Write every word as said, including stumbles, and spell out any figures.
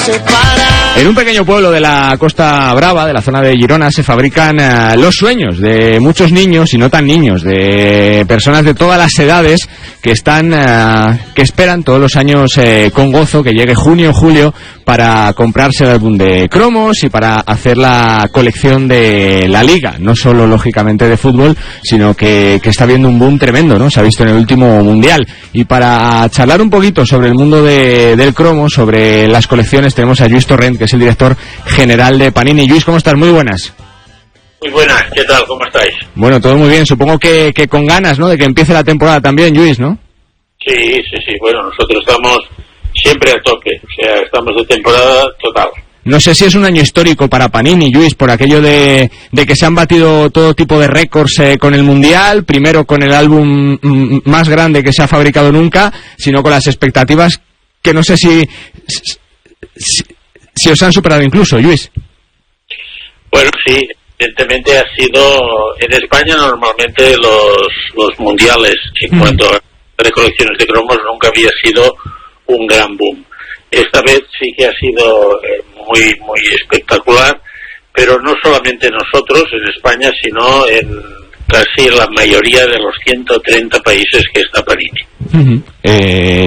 En un pequeño pueblo de la Costa Brava, de la zona de Girona, se fabrican uh, los sueños de muchos niños, y no tan niños, de personas de todas las edades que están, uh, que esperan todos los años eh, con gozo que llegue junio o julio para comprarse el álbum de cromos y para hacer la colección de la Liga, no solo lógicamente de fútbol, sino que, que está viendo un boom tremendo, ¿no? Se ha visto en el último Mundial. Y para charlar un poquito sobre el mundo de, del cromo, sobre las colecciones, tenemos a Lluís Torrent, que es el director general de Panini. Lluís, ¿cómo estás? Muy buenas. Muy buenas, ¿qué tal? ¿Cómo estáis? Bueno, todo muy bien. Supongo que, que con ganas, ¿no?, de que empiece la temporada también, Lluís, ¿no? Sí, sí, sí. Bueno, nosotros estamos siempre a tope. O sea, estamos de temporada total. No sé si es un año histórico para Panini, Lluís, por aquello de, de que se han batido todo tipo de récords eh, con el Mundial, primero con el álbum mm, más grande que se ha fabricado nunca, sino con las expectativas que no sé si, si, si os han superado incluso, Lluís. Bueno, sí, evidentemente ha sido, en España normalmente los, los mundiales, en mm. cuanto a recolecciones de cromos, nunca había sido un gran boom. Esta vez sí que ha sido eh, muy muy espectacular, pero no solamente nosotros en España, sino en casi la mayoría de los ciento treinta países que está Panini. Uh-huh. eh...